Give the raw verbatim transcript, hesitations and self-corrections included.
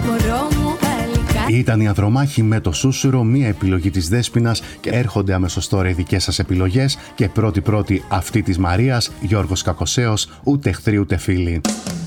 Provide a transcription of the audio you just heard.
Ήταν η Ανδρομάχη με το Σούσουρο, μία επιλογή της Δέσποινας, και έρχονται αμέσως τώρα οι δικές σας επιλογές, και πρώτη πρώτη αυτή της Μαρίας, Γιώργος Κακοσέος, ούτε εχθροί ούτε φίλοι.